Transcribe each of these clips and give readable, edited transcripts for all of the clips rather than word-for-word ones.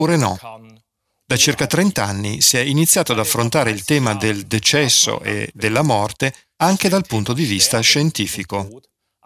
oppure no. Da circa 30 anni si è iniziato ad affrontare il tema del decesso e della morte anche dal punto di vista scientifico.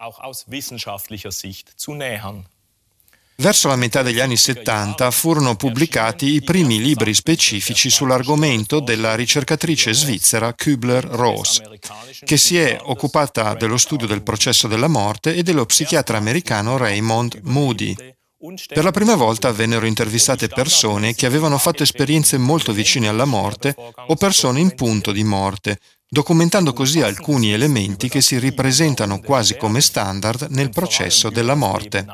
Verso la metà degli anni 70 furono pubblicati i primi libri specifici sull'argomento della ricercatrice svizzera Kübler-Ross, che si è occupata dello studio del processo della morte, e dello psichiatra americano Raymond Moody. Per la prima volta vennero intervistate persone che avevano fatto esperienze molto vicine alla morte o persone in punto di morte, documentando così alcuni elementi che si ripresentano quasi come standard nel processo della morte.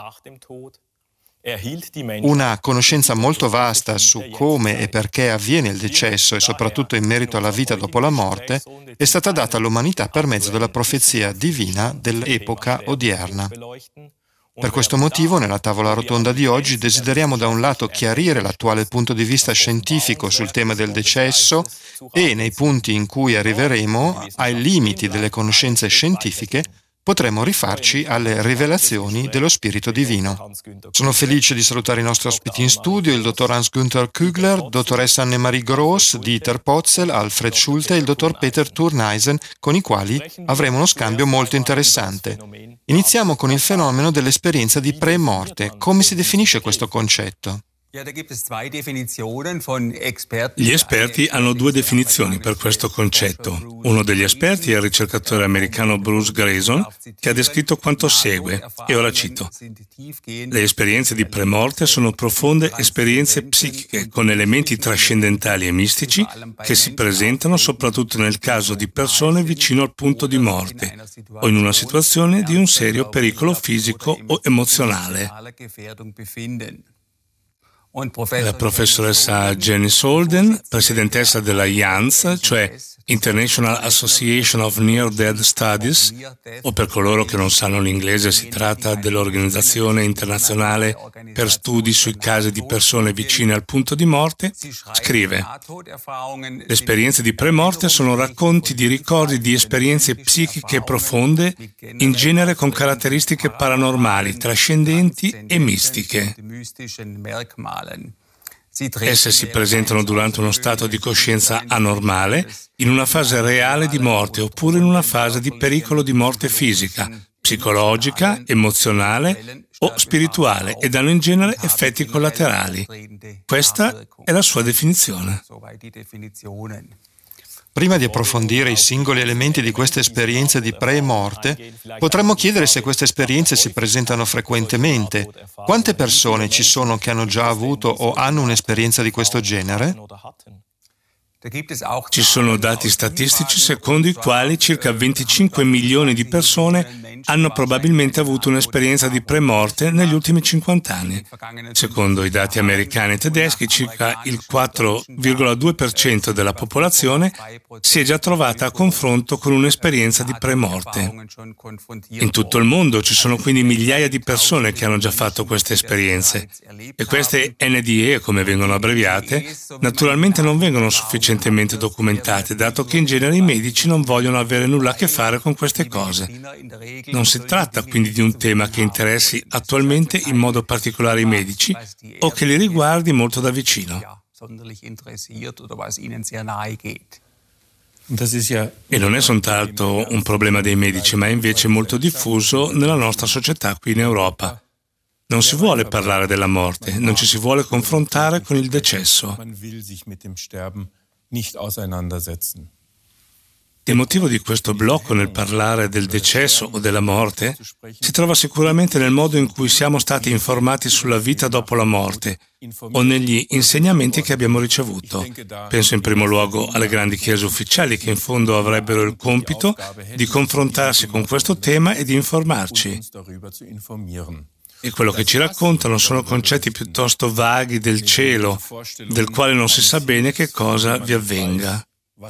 Una conoscenza molto vasta su come e perché avviene il decesso e soprattutto in merito alla vita dopo la morte è stata data all'umanità per mezzo della profezia divina dell'epoca odierna. Per questo motivo, nella tavola rotonda di oggi desideriamo da un lato chiarire l'attuale punto di vista scientifico sul tema del decesso e, nei punti in cui arriveremo ai limiti delle conoscenze scientifiche, potremo rifarci alle rivelazioni dello Spirito Divino. Sono felice di salutare i nostri ospiti in studio, il dottor Hans-Günther Kügler, dottoressa Annemarie Gross, Dieter Potzel, Alfred Schulte e il dottor Peter Thurneisen, con i quali avremo uno scambio molto interessante. Iniziamo con il fenomeno dell'esperienza di pre-morte. Come si definisce questo concetto? Gli esperti hanno due definizioni per questo concetto. Uno degli esperti è il ricercatore americano Bruce Grayson, che ha descritto quanto segue, e ora cito: le esperienze di premorte sono profonde esperienze psichiche con elementi trascendentali e mistici che si presentano soprattutto nel caso di persone vicino al punto di morte o in una situazione di un serio pericolo fisico o emozionale. La professoressa Janice Holden, presidentessa della IANS, cioè International Association of Near Death Studies, o per coloro che non sanno l'inglese si tratta dell'Organizzazione Internazionale per Studi sui casi di persone vicine al punto di morte, scrive: le esperienze di premorte sono racconti di ricordi di esperienze psichiche profonde, in genere con caratteristiche paranormali, trascendenti e mistiche. Esse si presentano durante uno stato di coscienza anormale, in una fase reale di morte oppure in una fase di pericolo di morte fisica, psicologica, emozionale o spirituale ed hanno in genere effetti collaterali. Questa è la sua definizione. Prima di approfondire i singoli elementi di queste esperienze di pre-morte, potremmo chiedere se queste esperienze si presentano frequentemente. Quante persone ci sono che hanno già avuto o hanno un'esperienza di questo genere? Ci sono dati statistici secondo i quali circa 25 milioni di persone hanno probabilmente avuto un'esperienza di premorte negli ultimi 50 anni. Secondo i dati americani e tedeschi, circa il 4,2% della popolazione si è già trovata a confronto con un'esperienza di premorte. In tutto il mondo ci sono quindi migliaia di persone che hanno già fatto queste esperienze e queste NDE, come vengono abbreviate, naturalmente non vengono sufficientemente documentate, dato che in genere i medici non vogliono avere nulla a che fare con queste cose. Non si tratta quindi di un tema che interessi attualmente in modo particolare i medici o che li riguardi molto da vicino. E non è soltanto un problema dei medici, ma è invece molto diffuso nella nostra società qui in Europa. Non si vuole parlare della morte, non ci si vuole confrontare con il decesso. Il motivo di questo blocco nel parlare del decesso o della morte si trova sicuramente nel modo in cui siamo stati informati sulla vita dopo la morte o negli insegnamenti che abbiamo ricevuto. Penso in primo luogo alle grandi chiese ufficiali che in fondo avrebbero il compito di confrontarsi con questo tema e di informarci. E quello che ci raccontano sono concetti piuttosto vaghi del cielo, del quale non si sa bene che cosa vi avvenga.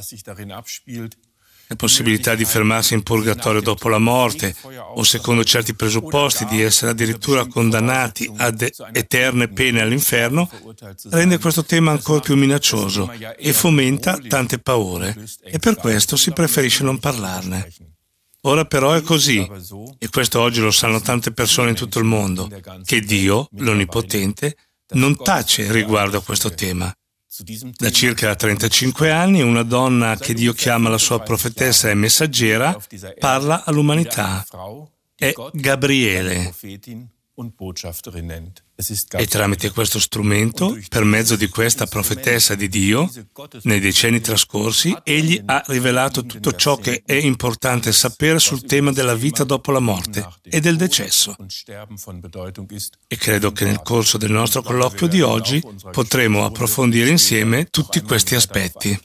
La possibilità di fermarsi in purgatorio dopo la morte, o secondo certi presupposti di essere addirittura condannati ad eterne pene all'inferno, rende questo tema ancora più minaccioso e fomenta tante paure, e per questo si preferisce non parlarne. Ora però è così, e questo oggi lo sanno tante persone in tutto il mondo, che Dio, l'Onnipotente, non tace riguardo a questo tema. Da circa 35 anni una donna che Dio chiama la sua profetessa e messaggera parla all'umanità. È Gabriele. E tramite questo strumento, per mezzo di questa profetessa di Dio, nei decenni trascorsi, egli ha rivelato tutto ciò che è importante sapere sul tema della vita dopo la morte e del decesso. E credo che nel corso del nostro colloquio di oggi potremo approfondire insieme tutti questi aspetti.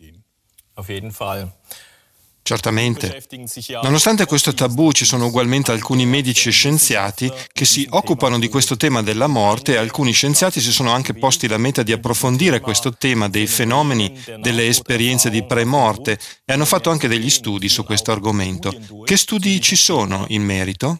Certamente. Nonostante questo tabù, ci sono ugualmente alcuni medici e scienziati che si occupano di questo tema della morte e alcuni scienziati si sono anche posti la meta di approfondire questo tema dei fenomeni delle esperienze di premorte e hanno fatto anche degli studi su questo argomento. Che studi ci sono in merito?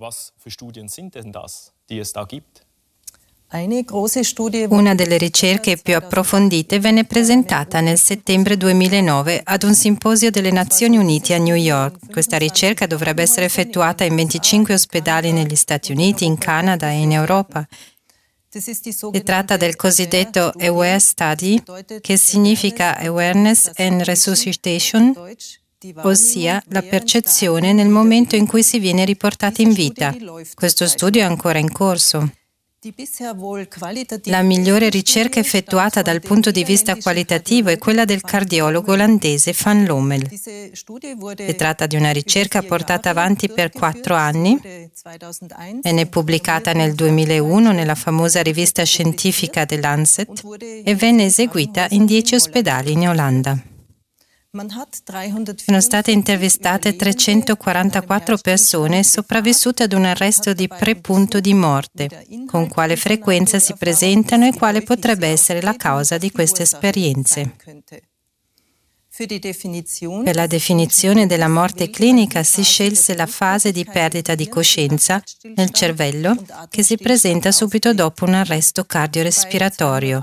Una delle ricerche più approfondite venne presentata nel settembre 2009 ad un simposio delle Nazioni Unite a New York. Questa ricerca dovrebbe essere effettuata in 25 ospedali negli Stati Uniti, in Canada e in Europa. Si tratta del cosiddetto AWARE Study, che significa Awareness and Resuscitation, ossia la percezione nel momento in cui si viene riportati in vita. Questo studio è ancora in corso. La migliore ricerca effettuata dal punto di vista qualitativo è quella del cardiologo olandese Van Lommel. Si tratta di una ricerca portata avanti per 4 anni, venne pubblicata nel 2001 nella famosa rivista scientifica The Lancet e venne eseguita in 10 ospedali in Olanda. Sono state intervistate 344 persone sopravvissute ad un arresto di prepunto di morte, con quale frequenza si presentano e quale potrebbe essere la causa di queste esperienze. Per la definizione della morte clinica si scelse la fase di perdita di coscienza nel cervello che si presenta subito dopo un arresto cardiorespiratorio.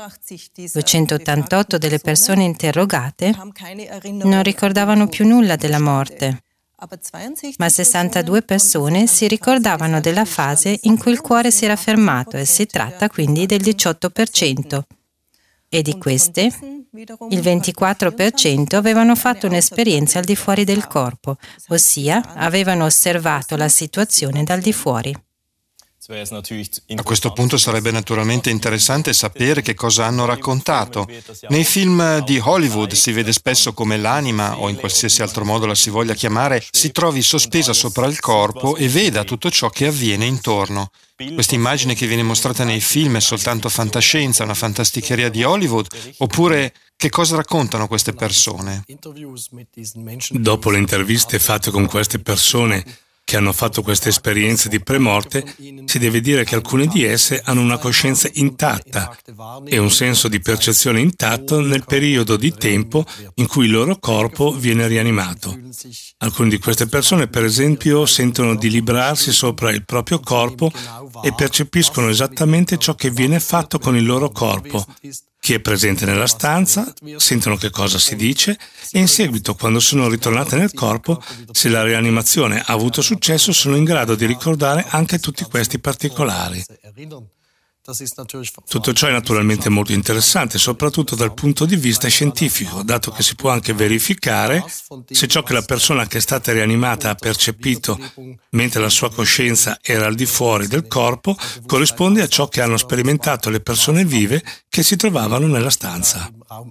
288 delle persone interrogate non ricordavano più nulla della morte, ma 62 persone si ricordavano della fase in cui il cuore si era fermato e si tratta quindi del 18%. E di queste, il 24% avevano fatto un'esperienza al di fuori del corpo, ossia avevano osservato la situazione dal di fuori. A questo punto sarebbe naturalmente interessante sapere che cosa hanno raccontato. Nei film di Hollywood si vede spesso come l'anima, o in qualsiasi altro modo la si voglia chiamare, si trovi sospesa sopra il corpo e veda tutto ciò che avviene intorno. Questa immagine che viene mostrata nei film è soltanto fantascienza, una fantasticheria di Hollywood, oppure che cosa raccontano queste persone? Dopo le interviste fatte con queste persone che hanno fatto queste esperienze di premorte, si deve dire che alcune di esse hanno una coscienza intatta e un senso di percezione intatto nel periodo di tempo in cui il loro corpo viene rianimato. Alcune di queste persone, per esempio, sentono di librarsi sopra il proprio corpo e percepiscono esattamente ciò che viene fatto con il loro corpo. Chi è presente nella stanza, sentono che cosa si dice e in seguito, quando sono ritornate nel corpo, se la rianimazione ha avuto successo, sono in grado di ricordare anche tutti questi particolari. Tutto ciò è naturalmente molto interessante, soprattutto dal punto di vista scientifico, dato che si può anche verificare se ciò che la persona che è stata rianimata ha percepito mentre la sua coscienza era al di fuori del corpo corrisponde a ciò che hanno sperimentato le persone vive che si trovavano nella stanza.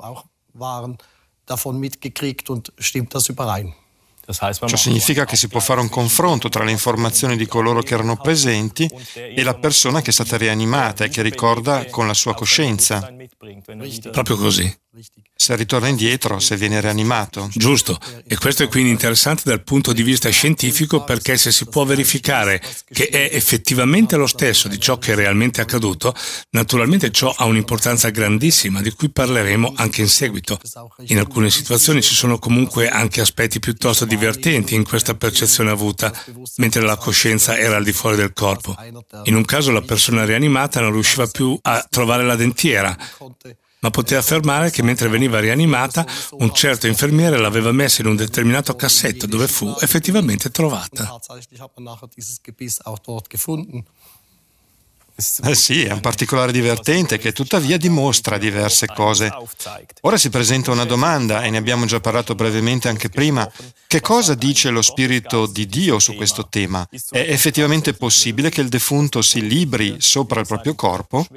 Ciò significa che si può fare un confronto tra le informazioni di coloro che erano presenti e la persona che è stata rianimata e che ricorda con la sua coscienza. Proprio così. Se ritorna indietro, se viene rianimato. Giusto, e questo è quindi interessante dal punto di vista scientifico perché se si può verificare che è effettivamente lo stesso di ciò che è realmente accaduto, naturalmente ciò ha un'importanza grandissima di cui parleremo anche in seguito. In alcune situazioni ci sono comunque anche aspetti piuttosto divertenti in questa percezione avuta, mentre la coscienza era al di fuori del corpo. In un caso la persona rianimata non riusciva più a trovare la dentiera, ma poteva affermare che mentre veniva rianimata un certo infermiere l'aveva messa in un determinato cassetto dove fu effettivamente trovata. Sì, è un particolare divertente che tuttavia dimostra diverse cose. Ora si presenta una domanda, e ne abbiamo già parlato brevemente anche prima. Che cosa dice lo Spirito di Dio su questo tema? È effettivamente possibile che il defunto si libri sopra il proprio corpo?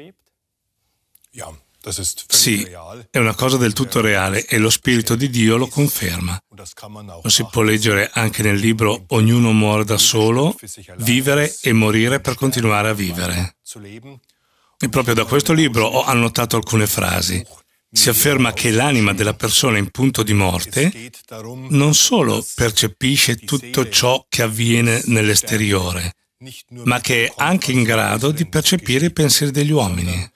Sì, è una cosa del tutto reale e lo Spirito di Dio lo conferma. Lo si può leggere anche nel libro Ognuno muore da solo, vivere e morire per continuare a vivere. E proprio da questo libro ho annotato alcune frasi. Si afferma che l'anima della persona in punto di morte non solo percepisce tutto ciò che avviene nell'esteriore, ma che è anche in grado di percepire i pensieri degli uomini.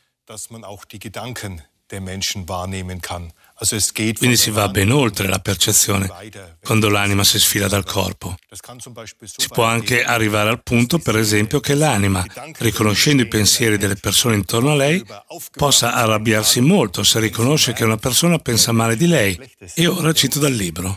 Quindi si va ben oltre la percezione quando l'anima si sfila dal corpo. Si può anche arrivare al punto, per esempio, che l'anima, riconoscendo i pensieri delle persone intorno a lei, possa arrabbiarsi molto se riconosce che una persona pensa male di lei. E ora cito dal libro.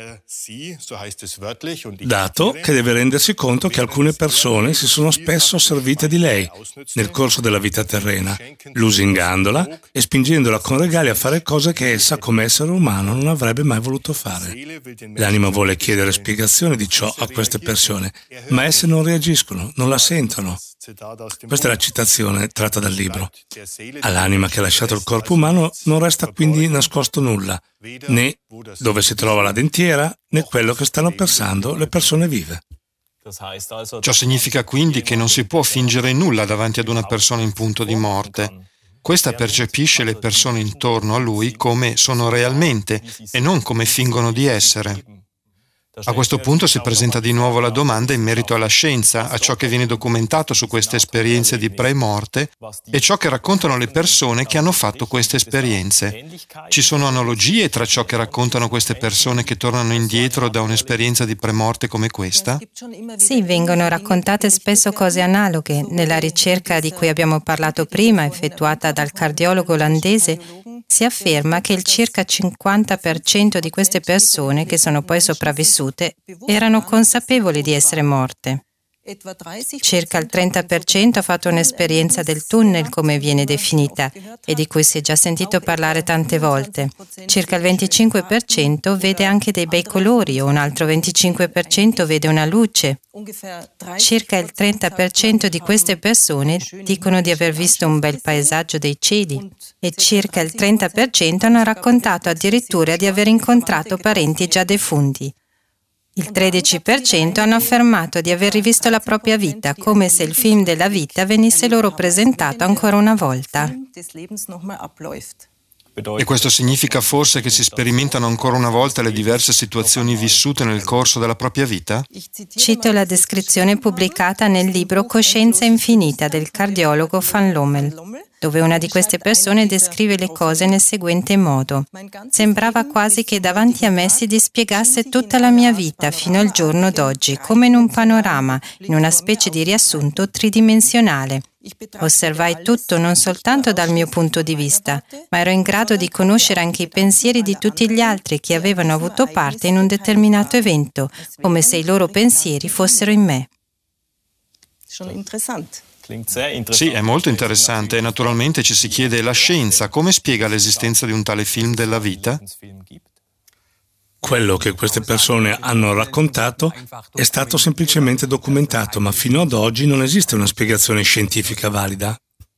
Dato che deve rendersi conto che alcune persone si sono spesso servite di lei nel corso della vita terrena, lusingandola e spingendola con regali a fare cose che essa come essere umano non avrebbe mai voluto fare. L'anima vuole chiedere spiegazioni di ciò a queste persone, ma esse non reagiscono, non la sentono. Questa è la citazione tratta dal libro. All'anima che ha lasciato il corpo umano non resta quindi nascosto nulla, né dove si trova la dentiera, né quello che stanno pensando le persone vive. Ciò significa quindi che non si può fingere nulla davanti ad una persona in punto di morte. Questa percepisce le persone intorno a lui come sono realmente e non come fingono di essere. A questo punto si presenta di nuovo la domanda in merito alla scienza, a ciò che viene documentato su queste esperienze di pre-morte e ciò che raccontano le persone che hanno fatto queste esperienze. Ci sono analogie tra ciò che raccontano queste persone che tornano indietro da un'esperienza di pre-morte come questa? Sì, vengono raccontate spesso cose analoghe. Nella ricerca di cui abbiamo parlato prima, effettuata dal cardiologo olandese, si afferma che il circa 50% di queste persone che sono poi sopravvissute erano consapevoli di essere morte. Circa il 30% ha fatto un'esperienza del tunnel, come viene definita, e di cui si è già sentito parlare tante volte. Circa il 25% vede anche dei bei colori, o un altro 25% vede una luce. Circa il 30% di queste persone dicono di aver visto un bel paesaggio dei cieli e circa il 30% hanno raccontato addirittura di aver incontrato parenti già defunti. Il 13% hanno affermato di aver rivisto la propria vita, come se il film della vita venisse loro presentato ancora una volta. E questo significa forse che si sperimentano ancora una volta le diverse situazioni vissute nel corso della propria vita? Cito la descrizione pubblicata nel libro Coscienza infinita del cardiologo Van Lommel, dove una di queste persone descrive le cose nel seguente modo. Sembrava quasi che davanti a me si dispiegasse tutta la mia vita fino al giorno d'oggi, come in un panorama, in una specie di riassunto tridimensionale. Osservai tutto non soltanto dal mio punto di vista, ma ero in grado di conoscere anche i pensieri di tutti gli altri che avevano avuto parte in un determinato evento, come se i loro pensieri fossero in me. Sì, è molto interessante e naturalmente ci si chiede la scienza come spiega l'esistenza di un tale film della vita? Quello che queste persone hanno raccontato è stato semplicemente documentato, ma fino ad oggi non esiste una spiegazione scientifica valida.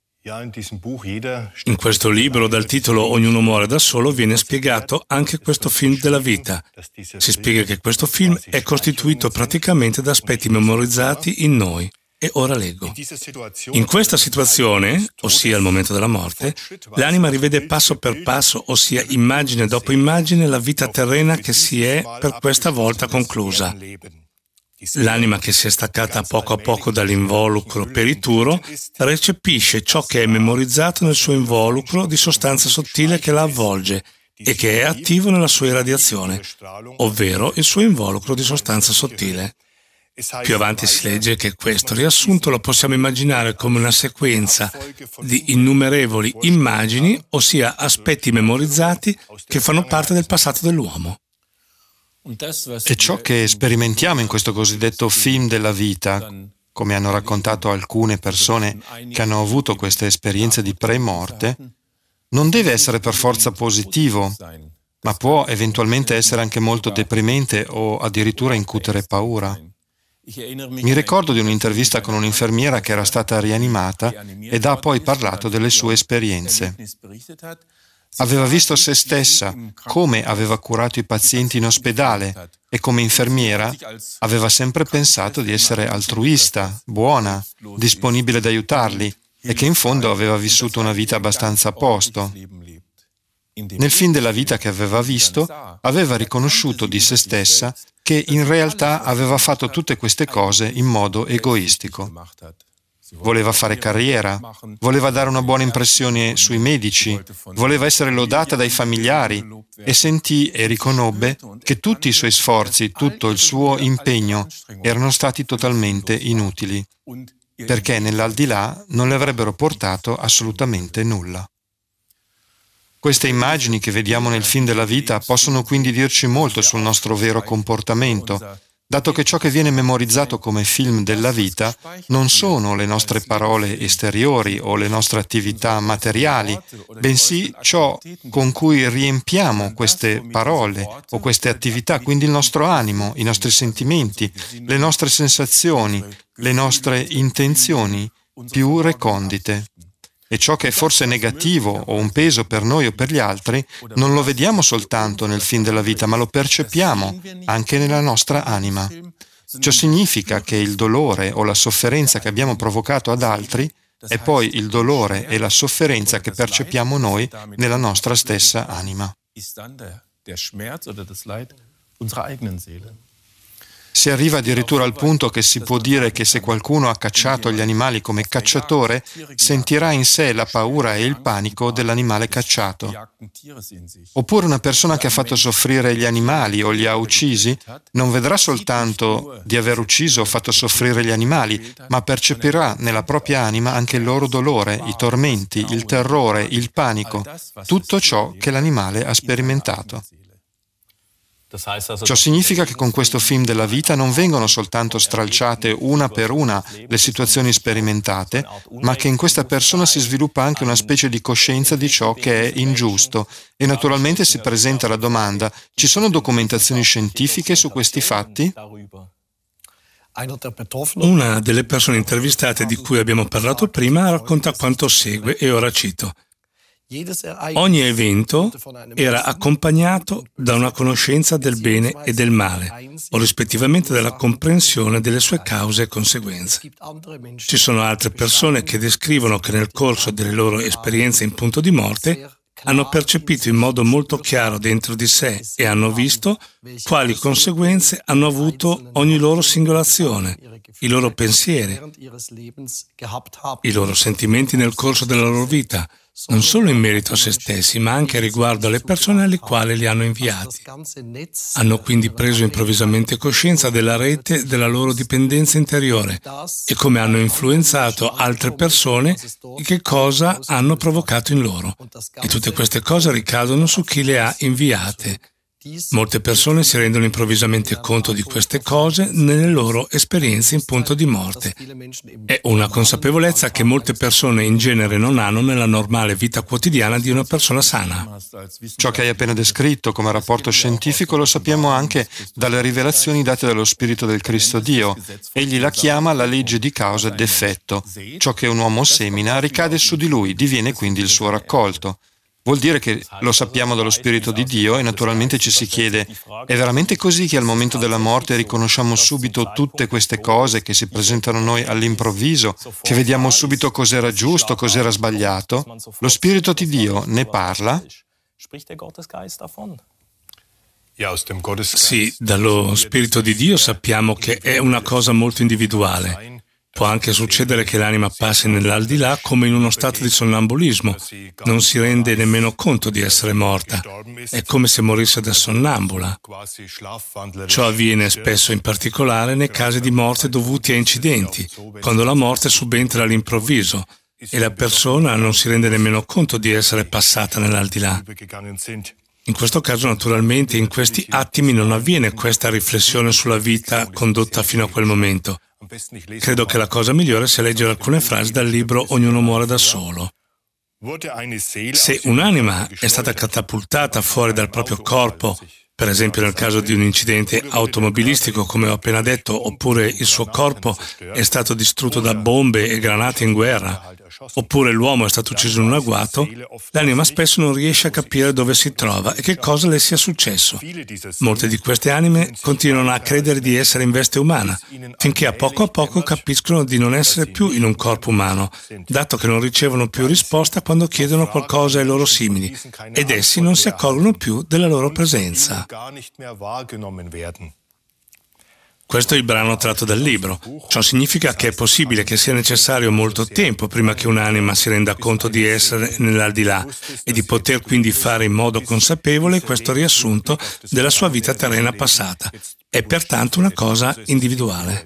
In questo libro, dal titolo Ognuno muore da solo, viene spiegato anche questo film della vita. Si spiega che questo film è costituito praticamente da aspetti memorizzati in noi. E ora leggo. In questa situazione, ossia al momento della morte, l'anima rivede passo per passo, ossia immagine dopo immagine, la vita terrena che si è per questa volta conclusa. L'anima che si è staccata a poco dall'involucro perituro recepisce ciò che è memorizzato nel suo involucro di sostanza sottile che la avvolge e che è attivo nella sua irradiazione, ovvero il suo involucro di sostanza sottile. Più avanti si legge che questo riassunto lo possiamo immaginare come una sequenza di innumerevoli immagini, ossia aspetti memorizzati che fanno parte del passato dell'uomo. E ciò che sperimentiamo in questo cosiddetto film della vita, come hanno raccontato alcune persone che hanno avuto queste esperienze di pre-morte, non deve essere per forza positivo, ma può eventualmente essere anche molto deprimente o addirittura incutere paura. Mi ricordo di un'intervista con un'infermiera che era stata rianimata ed ha poi parlato delle sue esperienze. Aveva visto se stessa, come aveva curato i pazienti in ospedale e come infermiera aveva sempre pensato di essere altruista, buona, disponibile ad aiutarli e che in fondo aveva vissuto una vita abbastanza a posto. Nel film della vita che aveva visto, aveva riconosciuto di se stessa che in realtà aveva fatto tutte queste cose in modo egoistico. Voleva fare carriera, voleva dare una buona impressione sui medici, voleva essere lodata dai familiari e sentì e riconobbe che tutti i suoi sforzi, tutto il suo impegno erano stati totalmente inutili, perché nell'aldilà non le avrebbero portato assolutamente nulla. Queste immagini che vediamo nel film della vita possono quindi dirci molto sul nostro vero comportamento, dato che ciò che viene memorizzato come film della vita non sono le nostre parole esteriori o le nostre attività materiali, bensì ciò con cui riempiamo queste parole o queste attività, quindi il nostro animo, i nostri sentimenti, le nostre sensazioni, le nostre intenzioni più recondite. E ciò che è forse negativo o un peso per noi o per gli altri, non lo vediamo soltanto nel film della vita, ma lo percepiamo anche nella nostra anima. Ciò significa che il dolore o la sofferenza che abbiamo provocato ad altri è poi il dolore e la sofferenza che percepiamo noi nella nostra stessa anima. Si arriva addirittura al punto che si può dire che se qualcuno ha cacciato gli animali come cacciatore, sentirà in sé la paura e il panico dell'animale cacciato. Oppure una persona che ha fatto soffrire gli animali o li ha uccisi, non vedrà soltanto di aver ucciso o fatto soffrire gli animali, ma percepirà nella propria anima anche il loro dolore, i tormenti, il terrore, il panico, tutto ciò che l'animale ha sperimentato. Ciò significa che con questo film della vita non vengono soltanto stralciate una per una le situazioni sperimentate, ma che in questa persona si sviluppa anche una specie di coscienza di ciò che è ingiusto e naturalmente si presenta la domanda: ci sono documentazioni scientifiche su questi fatti? Una delle persone intervistate di cui abbiamo parlato prima racconta quanto segue e ora cito. Ogni evento era accompagnato da una conoscenza del bene e del male, o rispettivamente dalla comprensione delle sue cause e conseguenze. Ci sono altre persone che descrivono che nel corso delle loro esperienze in punto di morte hanno percepito in modo molto chiaro dentro di sé e hanno visto quali conseguenze hanno avuto ogni loro singola azione, i loro pensieri, i loro sentimenti nel corso della loro vita, non solo in merito a se stessi, ma anche riguardo alle persone alle quali li hanno inviati. Hanno quindi preso improvvisamente coscienza della rete della loro dipendenza interiore e come hanno influenzato altre persone e che cosa hanno provocato in loro. E tutte queste cose ricadono su chi le ha inviate. Molte persone si rendono improvvisamente conto di queste cose nelle loro esperienze in punto di morte. È una consapevolezza che molte persone in genere non hanno nella normale vita quotidiana di una persona sana. Ciò che hai appena descritto come rapporto scientifico lo sappiamo anche dalle rivelazioni date dallo Spirito del Cristo Dio. Egli la chiama la legge di causa ed effetto. Ciò che un uomo semina ricade su di lui, diviene quindi il suo raccolto. Vuol dire che lo sappiamo dallo Spirito di Dio e naturalmente ci si chiede: è veramente così che al momento della morte riconosciamo subito tutte queste cose che si presentano a noi all'improvviso, che vediamo subito cos'era giusto, cos'era sbagliato? Lo Spirito di Dio ne parla? Sì, dallo Spirito di Dio sappiamo che è una cosa molto individuale. Può anche succedere che l'anima passi nell'aldilà come in uno stato di sonnambulismo. Non si rende nemmeno conto di essere morta. È come se morisse da sonnambula. Ciò avviene spesso in particolare nei casi di morte dovuti a incidenti, quando la morte subentra all'improvviso e la persona non si rende nemmeno conto di essere passata nell'aldilà. In questo caso, naturalmente, in questi attimi non avviene questa riflessione sulla vita condotta fino a quel momento. Credo che la cosa migliore sia leggere alcune frasi dal libro Ognuno muore da solo. Se un'anima è stata catapultata fuori dal proprio corpo, per esempio nel caso di un incidente automobilistico, come ho appena detto, oppure il suo corpo è stato distrutto da bombe e granate in guerra, oppure l'uomo è stato ucciso in un agguato, l'anima spesso non riesce a capire dove si trova e che cosa le sia successo. Molte di queste anime continuano a credere di essere in veste umana, finché a poco capiscono di non essere più in un corpo umano, dato che non ricevono più risposta quando chiedono qualcosa ai loro simili, ed essi non si accorgono più della loro presenza. Questo è il brano tratto dal libro. Ciò significa che è possibile che sia necessario molto tempo prima che un'anima si renda conto di essere nell'aldilà e di poter quindi fare in modo consapevole questo riassunto della sua vita terrena passata. È pertanto una cosa individuale.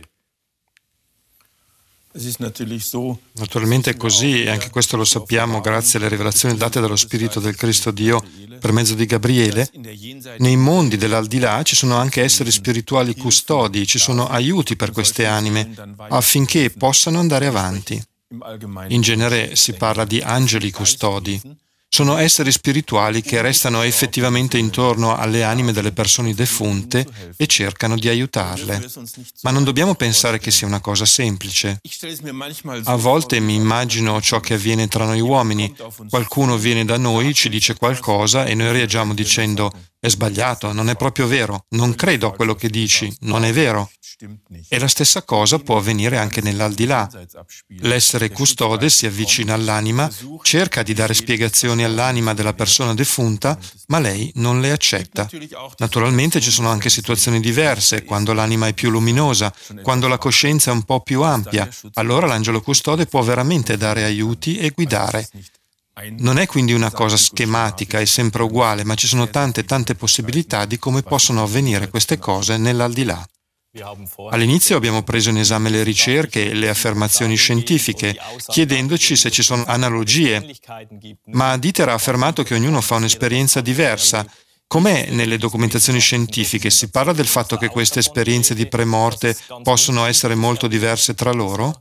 Naturalmente è così, e anche questo lo sappiamo grazie alle rivelazioni date dallo Spirito del Cristo Dio per mezzo di Gabriele. Nei mondi dell'aldilà ci sono anche esseri spirituali custodi, ci sono aiuti per queste anime affinché possano andare avanti. In genere si parla di angeli custodi. Sono esseri spirituali che restano effettivamente intorno alle anime delle persone defunte e cercano di aiutarle. Ma non dobbiamo pensare che sia una cosa semplice. A volte mi immagino ciò che avviene tra noi uomini. Qualcuno viene da noi, ci dice qualcosa e noi reagiamo dicendo: è sbagliato, non è proprio vero, non credo a quello che dici, non è vero. E la stessa cosa può avvenire anche nell'aldilà. L'essere custode si avvicina all'anima, cerca di dare spiegazioni all'anima della persona defunta, ma lei non le accetta. Naturalmente ci sono anche situazioni diverse, quando l'anima è più luminosa, quando la coscienza è un po' più ampia, allora l'angelo custode può veramente dare aiuti e guidare. Non è quindi una cosa schematica e sempre uguale, ma ci sono tante possibilità di come possono avvenire queste cose nell'aldilà. All'inizio abbiamo preso in esame le ricerche e le affermazioni scientifiche, chiedendoci se ci sono analogie, ma Dieter ha affermato che ognuno fa un'esperienza diversa. Com'è nelle documentazioni scientifiche? Si parla del fatto che queste esperienze di premorte possono essere molto diverse tra loro?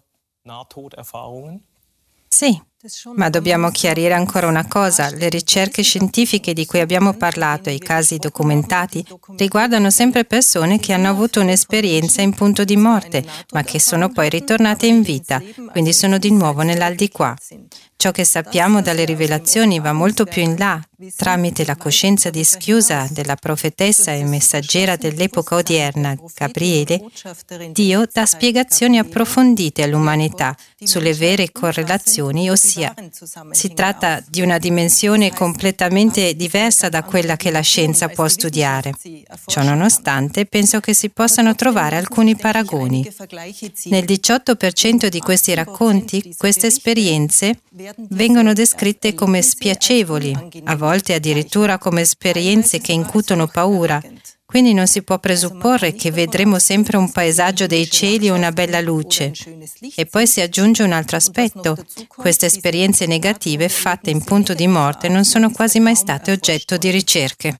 Sì, ma dobbiamo chiarire ancora una cosa. Le ricerche scientifiche di cui abbiamo parlato e i casi documentati riguardano sempre persone che hanno avuto un'esperienza in punto di morte, ma che sono poi ritornate in vita, quindi sono di nuovo nell'aldilà. Ciò che sappiamo dalle rivelazioni va molto più in là. Tramite la coscienza dischiusa della profetessa e messaggera dell'epoca odierna, Gabriele, Dio dà spiegazioni approfondite all'umanità sulle vere correlazioni, ossia si tratta di una dimensione completamente diversa da quella che la scienza può studiare. Ciononostante, penso che si possano trovare alcuni paragoni. Nel 18% di questi racconti, queste esperienze vengono descritte come spiacevoli, a volte addirittura come esperienze che incutono paura. Quindi non si può presupporre che vedremo sempre un paesaggio dei cieli o una bella luce. E poi si aggiunge un altro aspetto. Queste esperienze negative fatte in punto di morte non sono quasi mai state oggetto di ricerche.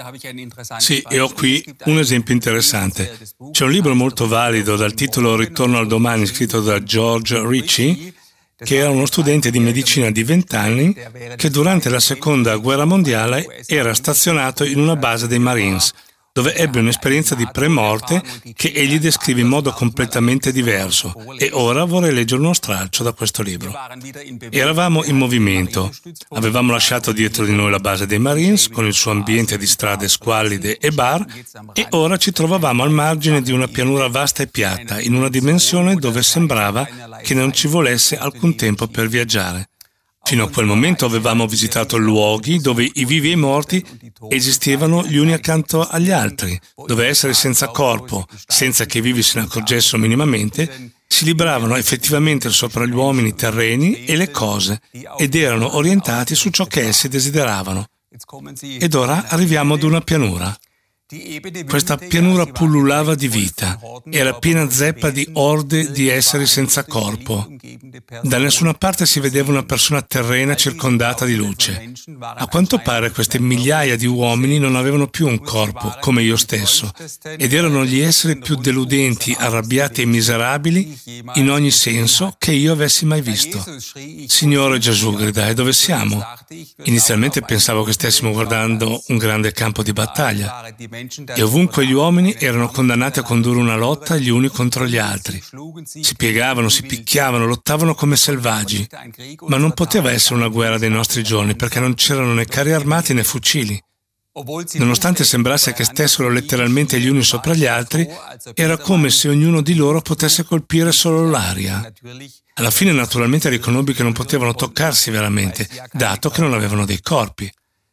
Sì, e ho qui un esempio interessante. C'è un libro molto valido dal titolo Ritorno al domani, scritto da George Ritchie, che era uno studente di medicina di 20 anni che durante la seconda guerra mondiale era stazionato in una base dei Marines, dove ebbe un'esperienza di premorte che egli descrive in modo completamente diverso. E ora vorrei leggere uno stralcio da questo libro. Eravamo in movimento. Avevamo lasciato dietro di noi la base dei Marines, con il suo ambiente di strade squallide e bar, e ora ci trovavamo al margine di una pianura vasta e piatta, in una dimensione dove sembrava che non ci volesse alcun tempo per viaggiare. Fino a quel momento avevamo visitato luoghi dove i vivi e i morti esistevano gli uni accanto agli altri, dove esseri senza corpo, senza che i vivi se ne accorgessero minimamente, si libravano effettivamente sopra gli uomini terreni e le cose ed erano orientati su ciò che essi desideravano. Ed ora arriviamo ad una pianura. Questa pianura pullulava di vita, era piena zeppa di orde di esseri senza corpo. Da nessuna parte si vedeva una persona terrena circondata di luce. A quanto pare queste migliaia di uomini non avevano più un corpo, come io stesso, ed erano gli esseri più deludenti, arrabbiati e miserabili in ogni senso che io avessi mai visto. Signore Gesù, gridai, dove siamo? Inizialmente pensavo che stessimo guardando un grande campo di battaglia. E ovunque gli uomini erano condannati a condurre una lotta gli uni contro gli altri. Si piegavano, si picchiavano, lottavano come selvaggi. Ma non poteva essere una guerra dei nostri giorni, perché non c'erano né carri armati né fucili. Nonostante sembrasse che stessero letteralmente gli uni sopra gli altri, era come se ognuno di loro potesse colpire solo l'aria. Alla fine naturalmente riconobbi che non potevano toccarsi veramente, dato che non avevano dei corpi.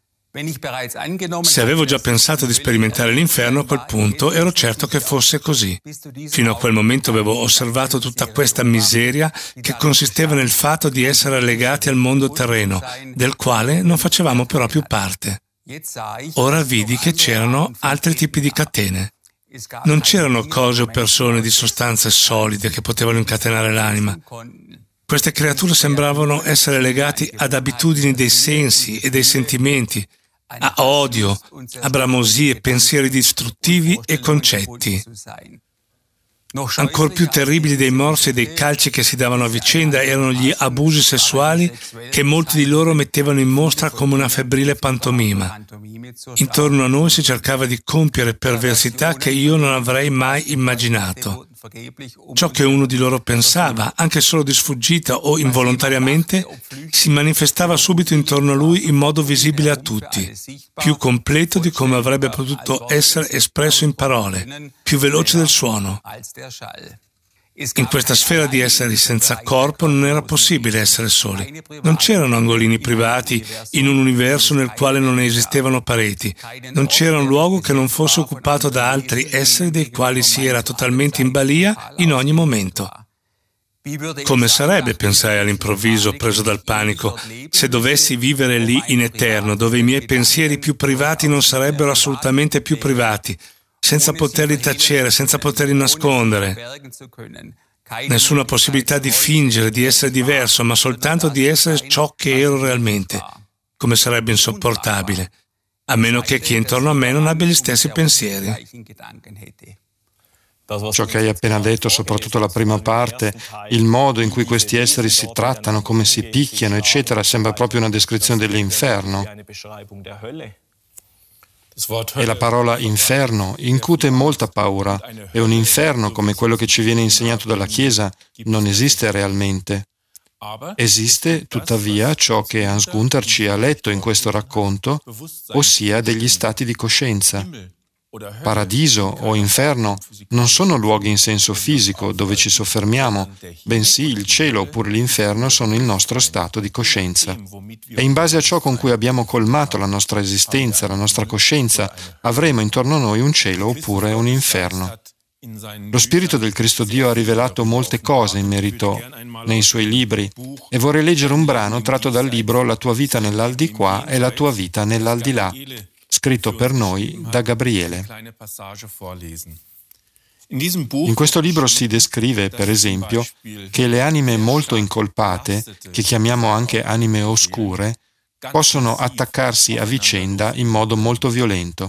Se avevo già pensato di sperimentare l'inferno, a quel punto ero certo che fosse così. Fino a quel momento avevo osservato tutta questa miseria che consisteva nel fatto di essere legati al mondo terreno, del quale non facevamo però più parte. Ora vidi che c'erano altri tipi di catene. Non c'erano cose o persone di sostanze solide che potevano incatenare l'anima. Queste creature sembravano essere legati ad abitudini dei sensi e dei sentimenti, a odio, a bramosie, pensieri distruttivi e concetti. Ancor più terribili dei morsi e dei calci che si davano a vicenda erano gli abusi sessuali che molti di loro mettevano in mostra come una febbrile pantomima. Intorno a noi si cercava di compiere perversità che io non avrei mai immaginato. Ciò che uno di loro pensava, anche solo di sfuggita o involontariamente, si manifestava subito intorno a lui in modo visibile a tutti, più completo di come avrebbe potuto essere espresso in parole, più veloce del suono. In questa sfera di esseri senza corpo non era possibile essere soli. Non c'erano angolini privati in un universo nel quale non esistevano pareti. Non c'era un luogo che non fosse occupato da altri esseri dei quali si era totalmente in balia in ogni momento. Come sarebbe, pensai all'improvviso, preso dal panico, se dovessi vivere lì in eterno, dove i miei pensieri più privati non sarebbero assolutamente più privati, senza poterli tacere, senza poterli nascondere. Nessuna possibilità di fingere, di essere diverso, ma soltanto di essere ciò che ero realmente. Come sarebbe insopportabile, a meno che chi è intorno a me non abbia gli stessi pensieri. Ciò che hai appena detto, soprattutto la prima parte, il modo in cui questi esseri si trattano, come si picchiano, eccetera, sembra proprio una descrizione dell'inferno. E la parola inferno incute molta paura, e un inferno come quello che ci viene insegnato dalla Chiesa non esiste realmente. Esiste, tuttavia, ciò che Hans Gunther ci ha letto in questo racconto, ossia degli stati di coscienza. Paradiso o inferno non sono luoghi in senso fisico dove ci soffermiamo, bensì il cielo oppure l'inferno sono il nostro stato di coscienza. E in base a ciò con cui abbiamo colmato la nostra esistenza, la nostra coscienza, avremo intorno a noi un cielo oppure un inferno. Lo Spirito del Cristo Dio ha rivelato molte cose in merito nei suoi libri e vorrei leggere un brano tratto dal libro La tua vita nell'aldilà e la tua vita nell'aldilà, scritto per noi da Gabriele. In questo libro si descrive, per esempio, che le anime molto incolpate, che chiamiamo anche anime oscure, possono attaccarsi a vicenda in modo molto violento.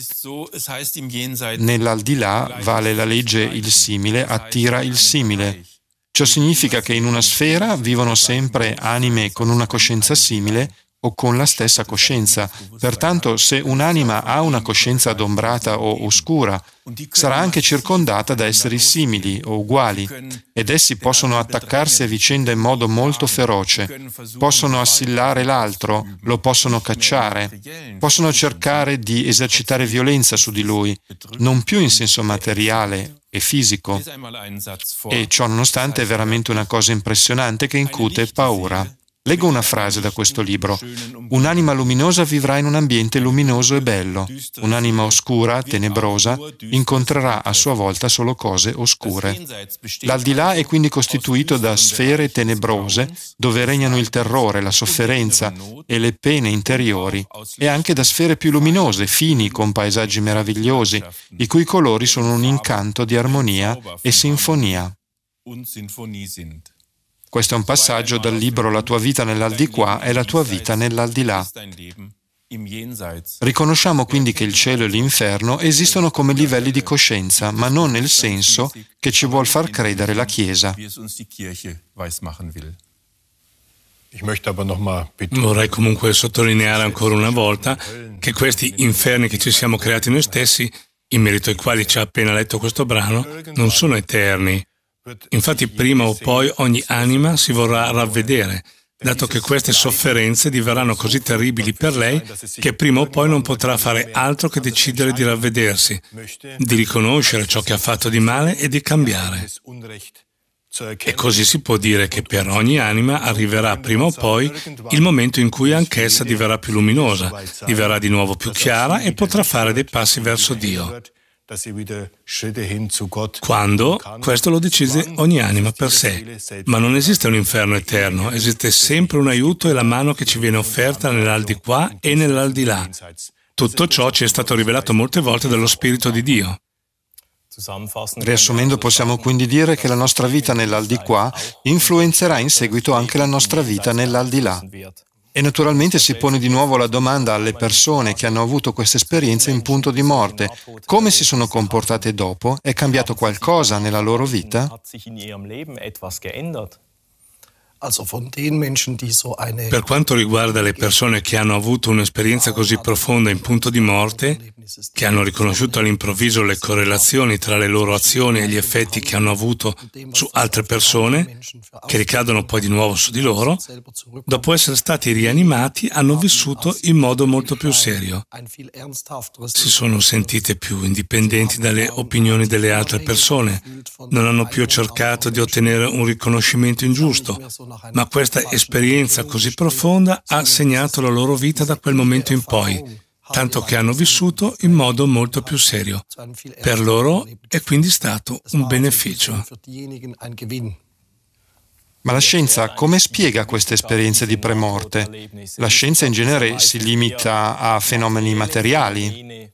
Nell'aldilà vale la legge il simile attira il simile. Ciò significa che in una sfera vivono sempre anime con una coscienza simile o con la stessa coscienza. Pertanto, se un'anima ha una coscienza adombrata o oscura, sarà anche circondata da esseri simili o uguali, ed essi possono attaccarsi a vicenda in modo molto feroce, possono assillare l'altro, lo possono cacciare, possono cercare di esercitare violenza su di lui, non più in senso materiale e fisico. E ciò nonostante è veramente una cosa impressionante che incute paura. Leggo una frase da questo libro. Un'anima luminosa vivrà in un ambiente luminoso e bello. Un'anima oscura, tenebrosa, incontrerà a sua volta solo cose oscure. L'aldilà è quindi costituito da sfere tenebrose dove regnano il terrore, la sofferenza e le pene interiori, e anche da sfere più luminose, fini, con paesaggi meravigliosi, i cui colori sono un incanto di armonia e sinfonia. Questo è un passaggio dal libro La tua vita nell'aldilà e la tua vita nell'aldilà. Riconosciamo quindi che il cielo e l'inferno esistono come livelli di coscienza, ma non nel senso che ci vuol far credere la Chiesa. Vorrei comunque sottolineare ancora una volta che questi inferni che ci siamo creati noi stessi, in merito ai quali ci ha appena letto questo brano, non sono eterni. Infatti prima o poi ogni anima si vorrà ravvedere, dato che queste sofferenze diverranno così terribili per lei che prima o poi non potrà fare altro che decidere di ravvedersi, di riconoscere ciò che ha fatto di male e di cambiare. E così si può dire che per ogni anima arriverà prima o poi il momento in cui anch'essa diverrà più luminosa, diverrà di nuovo più chiara e potrà fare dei passi verso Dio. Quando? Questo lo decide ogni anima per sé. Ma non esiste un inferno eterno, esiste sempre un aiuto e la mano che ci viene offerta nell'aldilà e nell'aldilà. Tutto ciò ci è stato rivelato molte volte dallo Spirito di Dio. Riassumendo, possiamo quindi dire che la nostra vita nell'aldilà influenzerà in seguito anche la nostra vita nell'aldilà. E naturalmente si pone di nuovo la domanda alle persone che hanno avuto questa esperienza in punto di morte: come si sono comportate dopo? È cambiato qualcosa nella loro vita? Per quanto riguarda le persone che hanno avuto un'esperienza così profonda in punto di morte, che hanno riconosciuto all'improvviso le correlazioni tra le loro azioni e gli effetti che hanno avuto su altre persone, che ricadono poi di nuovo su di loro, dopo essere stati rianimati hanno vissuto in modo molto più serio. Si sono sentite più indipendenti dalle opinioni delle altre persone, non hanno più cercato di ottenere un riconoscimento ingiusto, ma questa esperienza così profonda ha segnato la loro vita da quel momento in poi, tanto che hanno vissuto in modo molto più serio. Per loro è quindi stato un beneficio. Ma la scienza come spiega queste esperienze di premorte? La scienza in genere si limita a fenomeni materiali.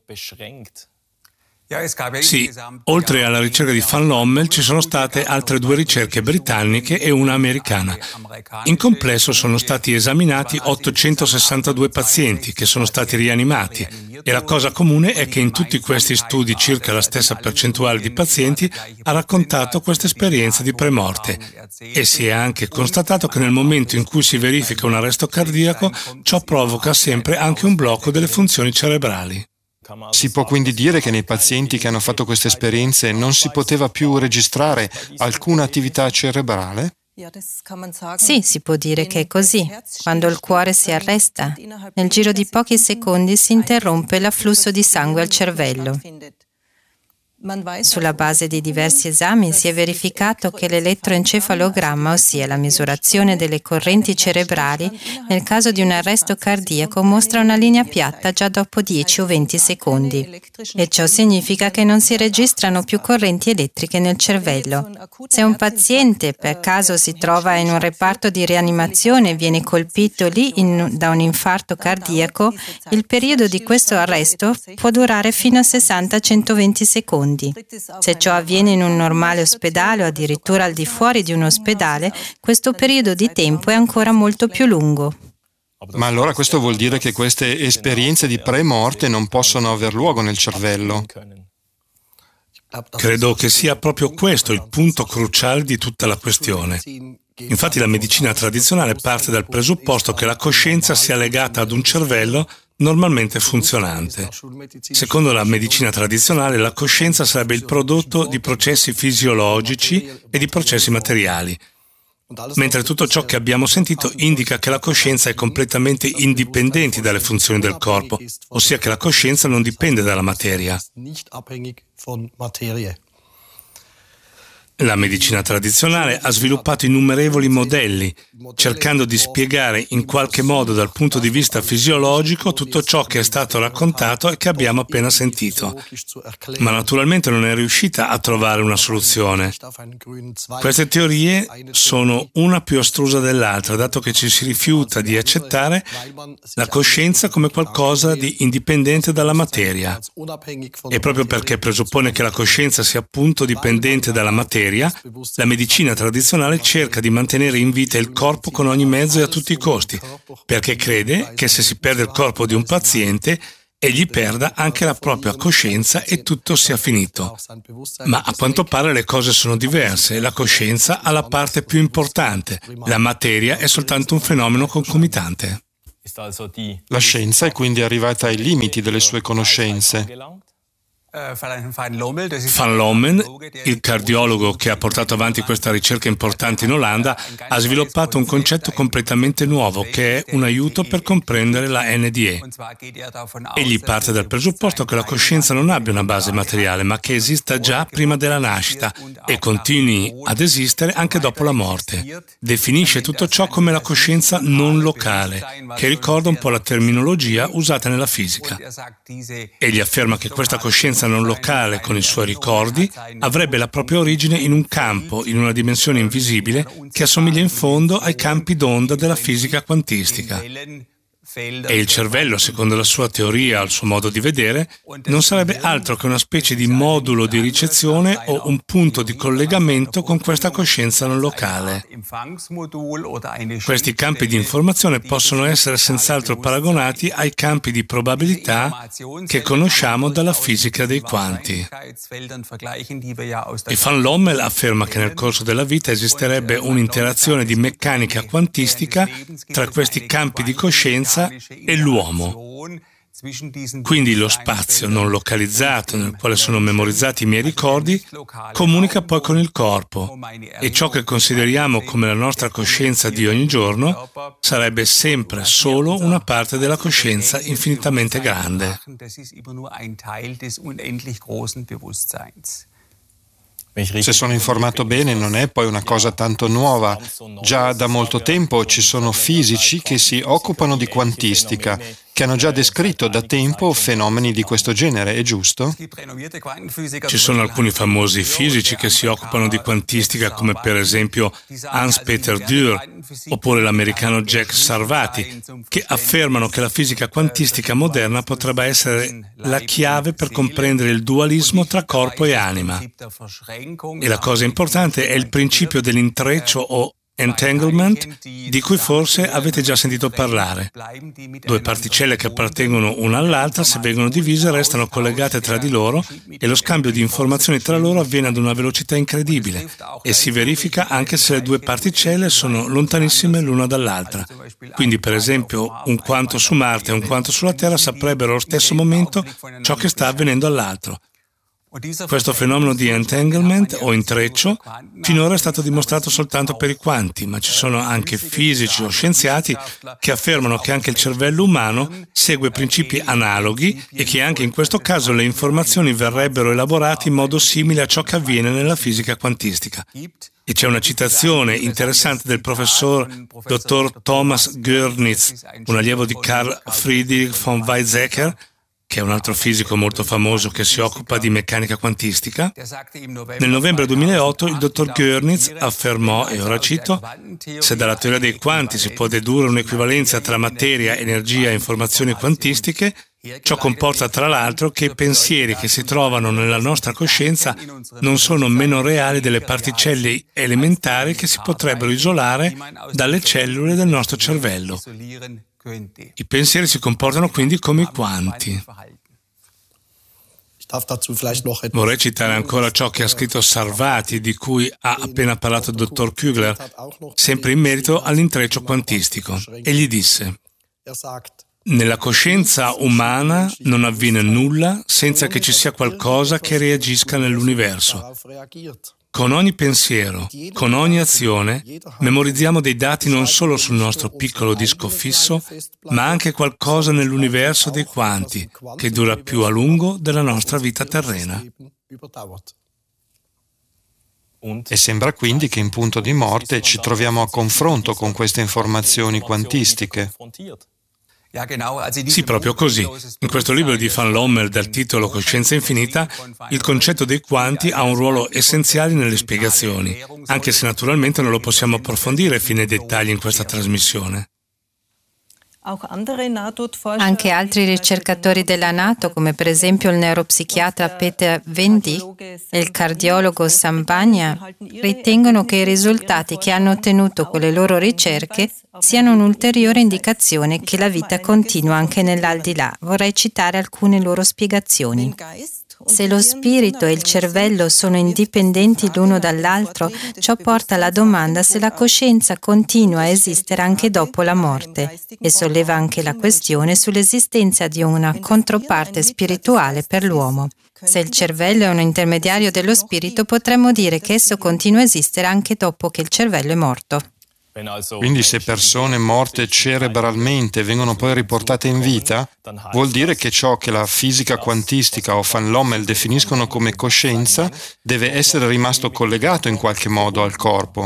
Sì, oltre alla ricerca di Van Lommel ci sono state altre 2 ricerche britanniche e una americana. In complesso sono stati esaminati 862 pazienti che sono stati rianimati e la cosa comune è che in tutti questi studi circa la stessa percentuale di pazienti ha raccontato questa esperienza di premorte e si è anche constatato che nel momento in cui si verifica un arresto cardiaco ciò provoca sempre anche un blocco delle funzioni cerebrali. Si può quindi dire che nei pazienti che hanno fatto queste esperienze non si poteva più registrare alcuna attività cerebrale? Sì, si può dire che è così. Quando il cuore si arresta, nel giro di pochi secondi si interrompe l'afflusso di sangue al cervello. Sulla base di diversi esami si è verificato che l'elettroencefalogramma, ossia la misurazione delle correnti cerebrali, nel caso di un arresto cardiaco mostra una linea piatta già dopo 10 o 20 secondi. E ciò significa che non si registrano più correnti elettriche nel cervello. Se un paziente per caso si trova in un reparto di rianimazione e viene colpito lì da un infarto cardiaco, il periodo di questo arresto può durare fino a 60-120 secondi. Se ciò avviene in un normale ospedale o addirittura al di fuori di un ospedale, questo periodo di tempo è ancora molto più lungo. Ma allora questo vuol dire che queste esperienze di premorte non possono aver luogo nel cervello? Credo che sia proprio questo il punto cruciale di tutta la questione. Infatti la medicina tradizionale parte dal presupposto che la coscienza sia legata ad un cervello normalmente funzionante. Secondo la medicina tradizionale, la coscienza sarebbe il prodotto di processi fisiologici e di processi materiali, mentre tutto ciò che abbiamo sentito indica che la coscienza è completamente indipendente dalle funzioni del corpo, ossia che la coscienza non dipende dalla materia. La medicina tradizionale ha sviluppato innumerevoli modelli, cercando di spiegare in qualche modo dal punto di vista fisiologico tutto ciò che è stato raccontato e che abbiamo appena sentito. Ma naturalmente non è riuscita a trovare una soluzione. Queste teorie sono una più astrusa dell'altra, dato che ci si rifiuta di accettare la coscienza come qualcosa di indipendente dalla materia. E proprio perché presuppone che la coscienza sia appunto dipendente dalla materia, la medicina tradizionale cerca di mantenere in vita il corpo con ogni mezzo e a tutti i costi, perché crede che se si perde il corpo di un paziente, egli perda anche la propria coscienza e tutto sia finito. Ma a quanto pare le cose sono diverse, la coscienza ha la parte più importante, la materia è soltanto un fenomeno concomitante. La scienza è quindi arrivata ai limiti delle sue conoscenze. Van Lommel, il cardiologo che ha portato avanti questa ricerca importante in Olanda, ha sviluppato un concetto completamente nuovo che è un aiuto per comprendere la NDE. Egli parte dal presupposto che la coscienza non abbia una base materiale, ma che esista già prima della nascita e continui ad esistere anche dopo la morte. Definisce tutto ciò come la coscienza non locale, che ricorda un po' la terminologia usata nella fisica. Egli afferma che questa coscienza non locale, con i suoi ricordi, avrebbe la propria origine in un campo, in una dimensione invisibile, che assomiglia in fondo ai campi d'onda della fisica quantistica. E il cervello, secondo la sua teoria, al suo modo di vedere, non sarebbe altro che una specie di modulo di ricezione o un punto di collegamento con questa coscienza non locale. Questi campi di informazione possono essere senz'altro paragonati ai campi di probabilità che conosciamo dalla fisica dei quanti. E Van Lommel afferma che nel corso della vita esisterebbe un'interazione di meccanica quantistica tra questi campi di coscienza e l'uomo. Quindi lo spazio non localizzato nel quale sono memorizzati i miei ricordi comunica poi con il corpo e ciò che consideriamo come la nostra coscienza di ogni giorno sarebbe sempre solo una parte della coscienza infinitamente grande. Se sono informato bene, non è poi una cosa tanto nuova. Già da molto tempo ci sono fisici che si occupano di quantistica, che hanno già descritto da tempo fenomeni di questo genere, è giusto? Ci sono alcuni famosi fisici che si occupano di quantistica, come per esempio Hans-Peter Dürr oppure l'americano Jack Sarvati, che affermano che la fisica quantistica moderna potrebbe essere la chiave per comprendere il dualismo tra corpo e anima. E la cosa importante è il principio dell'intreccio o entanglement, di cui forse avete già sentito parlare. Due particelle che appartengono una all'altra, se vengono divise, restano collegate tra di loro e lo scambio di informazioni tra loro avviene ad una velocità incredibile e si verifica anche se le due particelle sono lontanissime l'una dall'altra. Quindi, per esempio, un quanto su Marte e un quanto sulla Terra saprebbero allo stesso momento ciò che sta avvenendo all'altro. Questo fenomeno di entanglement o intreccio finora è stato dimostrato soltanto per i quanti, ma ci sono anche fisici o scienziati che affermano che anche il cervello umano segue principi analoghi e che anche in questo caso le informazioni verrebbero elaborate in modo simile a ciò che avviene nella fisica quantistica. E c'è una citazione interessante del professor dottor Thomas Görnitz, un allievo di Carl Friedrich von Weizsäcker, che è un altro fisico molto famoso che si occupa di meccanica quantistica. Nel novembre 2008 il dottor Görnitz affermò, e ora cito, «Se dalla teoria dei quanti si può dedurre un'equivalenza tra materia, energia e informazioni quantistiche, ciò comporta tra l'altro che i pensieri che si trovano nella nostra coscienza non sono meno reali delle particelle elementari che si potrebbero isolare dalle cellule del nostro cervello. I pensieri si comportano quindi come i quanti». Vorrei citare ancora ciò che ha scritto Sarvati, di cui ha appena parlato il dottor Kugler, sempre in merito all'intreccio quantistico. Egli disse: «Nella coscienza umana non avviene nulla senza che ci sia qualcosa che reagisca nell'universo. Con ogni pensiero, con ogni azione, memorizziamo dei dati non solo sul nostro piccolo disco fisso, ma anche qualcosa nell'universo dei quanti, che dura più a lungo della nostra vita terrena». E sembra quindi che in punto di morte ci troviamo a confronto con queste informazioni quantistiche. Sì, proprio così. In questo libro di Van Lommel dal titolo Coscienza infinita, il concetto dei quanti ha un ruolo essenziale nelle spiegazioni, anche se naturalmente non lo possiamo approfondire fino ai dettagli in questa trasmissione. Anche altri ricercatori della NATO, come per esempio il neuropsichiatra Peter Vendick e il cardiologo Sam Bagna, ritengono che i risultati che hanno ottenuto con le loro ricerche siano un'ulteriore indicazione che la vita continua anche nell'aldilà. Vorrei citare alcune loro spiegazioni. Se lo spirito e il cervello sono indipendenti l'uno dall'altro, ciò porta alla domanda se la coscienza continua a esistere anche dopo la morte e solleva anche la questione sull'esistenza di una controparte spirituale per l'uomo. Se il cervello è un intermediario dello spirito, potremmo dire che esso continua a esistere anche dopo che il cervello è morto. Quindi se persone morte cerebralmente vengono poi riportate in vita, vuol dire che ciò che la fisica quantistica o Van Lommel definiscono come coscienza deve essere rimasto collegato in qualche modo al corpo.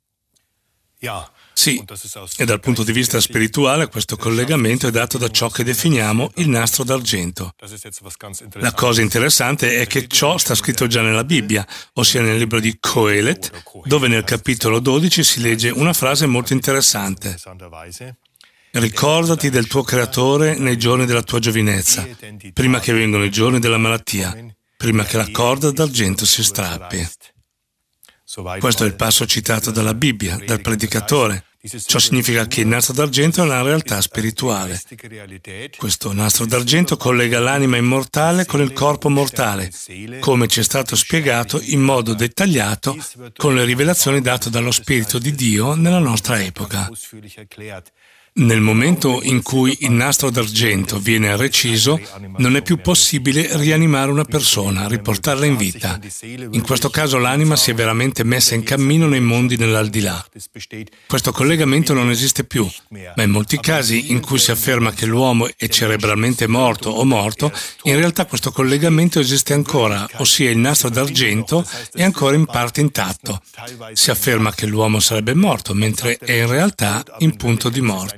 Sì, e dal punto di vista spirituale questo collegamento è dato da ciò che definiamo il nastro d'argento. La cosa interessante è che ciò sta scritto già nella Bibbia, ossia nel libro di Coelet, dove nel capitolo 12 si legge una frase molto interessante. Ricordati del tuo Creatore nei giorni della tua giovinezza, prima che vengano i giorni della malattia, prima che la corda d'argento si strappi. Questo è il passo citato dalla Bibbia, dal predicatore. Ciò significa che il nastro d'argento è una realtà spirituale. Questo nastro d'argento collega l'anima immortale con il corpo mortale, come ci è stato spiegato in modo dettagliato con le rivelazioni date dallo Spirito di Dio nella nostra epoca. Nel momento in cui il nastro d'argento viene reciso, non è più possibile rianimare una persona, riportarla in vita. In questo caso l'anima si è veramente messa in cammino nei mondi nell'aldilà. Questo collegamento non esiste più, ma in molti casi in cui si afferma che l'uomo è cerebralmente morto o morto, in realtà questo collegamento esiste ancora, ossia il nastro d'argento è ancora in parte intatto. Si afferma che l'uomo sarebbe morto, mentre è in realtà in punto di morte.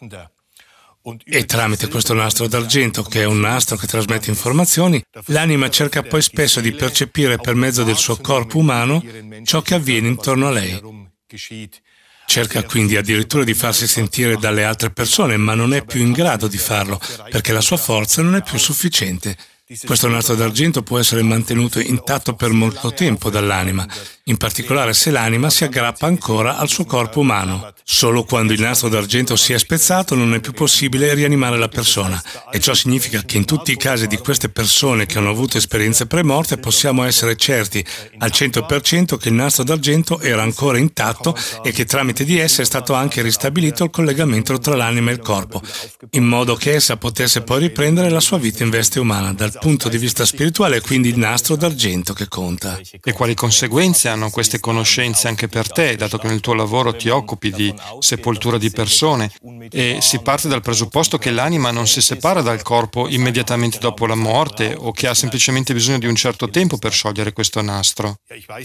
E tramite questo nastro d'argento, che è un nastro che trasmette informazioni, l'anima cerca poi spesso di percepire per mezzo del suo corpo umano ciò che avviene intorno a lei. Cerca quindi addirittura di farsi sentire dalle altre persone, ma non è più in grado di farlo, perché la sua forza non è più sufficiente. Questo nastro d'argento può essere mantenuto intatto per molto tempo dall'anima, in particolare se l'anima si aggrappa ancora al suo corpo umano. Solo quando il nastro d'argento si è spezzato non è più possibile rianimare la persona, e ciò significa che in tutti i casi di queste persone che hanno avuto esperienze premorte possiamo essere certi al 100% che il nastro d'argento era ancora intatto e che tramite di essa è stato anche ristabilito il collegamento tra l'anima e il corpo, in modo che essa potesse poi riprendere la sua vita in veste umana. Dal punto di vista spirituale è quindi il nastro d'argento che conta. E quali conseguenze hanno queste conoscenze anche per te, dato che nel tuo lavoro ti occupi di sepoltura di persone e si parte dal presupposto che l'anima non si separa dal corpo immediatamente dopo la morte o che ha semplicemente bisogno di un certo tempo per sciogliere questo nastro?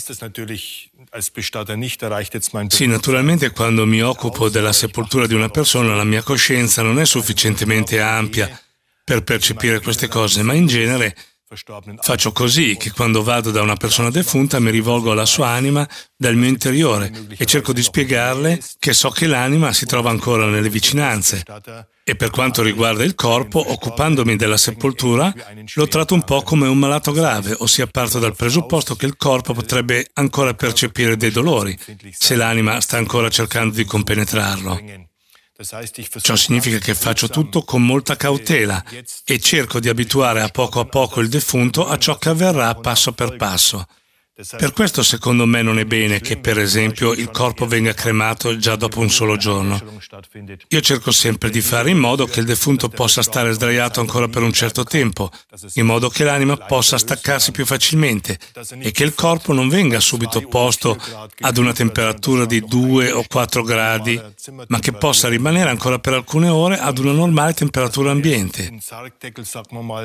Sì, naturalmente quando mi occupo della sepoltura di una persona la mia coscienza non è sufficientemente ampia per percepire queste cose, ma in genere faccio così, che quando vado da una persona defunta mi rivolgo alla sua anima dal mio interiore e cerco di spiegarle che so che l'anima si trova ancora nelle vicinanze. E per quanto riguarda il corpo, occupandomi della sepoltura, lo tratto un po' come un malato grave, ossia parto dal presupposto che il corpo potrebbe ancora percepire dei dolori, se l'anima sta ancora cercando di compenetrarlo. Ciò significa che faccio tutto con molta cautela e cerco di abituare a poco il defunto a ciò che avverrà passo per passo. Per questo secondo me non è bene che per esempio il corpo venga cremato già dopo un solo giorno. Io cerco sempre di fare in modo che il defunto possa stare sdraiato ancora per un certo tempo, in modo che l'anima possa staccarsi più facilmente e che il corpo non venga subito posto ad una temperatura di 2 o 4 gradi, ma che possa rimanere ancora per alcune ore ad una normale temperatura ambiente.